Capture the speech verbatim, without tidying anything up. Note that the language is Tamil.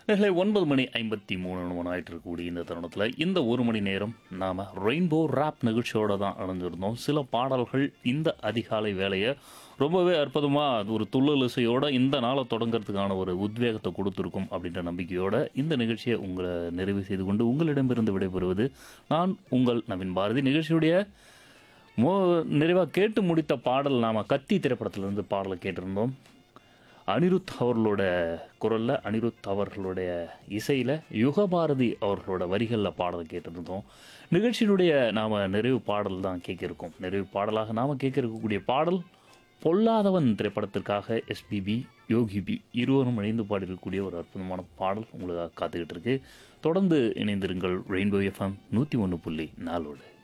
நேர்களே ஒன்பது மணி ஐம்பத்தி மூணு நிமிடம் ஆயிட்டு இருக்கக்கூடிய இந்த தருணத்தில் இந்த ஒரு மணி நேரம் நாம் ரெயின்போ ராப் நிகழ்ச்சியோடு தான் அடைஞ்சிருந்தோம். சில பாடல்கள் இந்த அதிகாலை வேலையை ரொம்பவே அற்புதமாக ஒரு துள்ளல் இசையோட இந்த நாளை தொடங்கிறதுக்கான ஒரு உத்வேகத்தை கொடுத்துருக்கும் அப்படின்ற நம்பிக்கையோட இந்த நிகழ்ச்சியை உங்களை நிறைவு செய்து கொண்டு உங்களிடமிருந்து விடைபெறுவது நான் உங்கள் நவீன் பாரதி. நிகழ்ச்சியுடைய மோ நிறைவாக கேட்டு முடித்த பாடல் நாம் கத்தி திரைப்படத்திலிருந்து பாடலை கேட்டிருந்தோம். அனிருத் அவர்களோட குரலில், அனிருத் அவர்களுடைய இசையில், யுகபாரதி அவர்களோட வரிகளில் பாடலை கேட்டிருந்தோம். நிகழ்ச்சியினுடைய நாம் நிறைவு பாடல் தான் கேட்கிருக்கோம். நிறைவு பாடலாக நாம் கேட்க இருக்கக்கூடிய பாடல் பொல்லாதவன் திரைப்படத்திற்காக எஸ்பிபி, யோகிபி இருவரும் இணைந்து பாடியிருக்கக்கூடிய ஒரு அற்புதமான பாடல் உங்களுக்காக காத்துக்கிட்டு இருக்கு. தொடர்ந்து இணைந்திருங்கள் ரெயின்போ எஃப்எம் நூற்றி ஒன்று புள்ளி நாலோடு.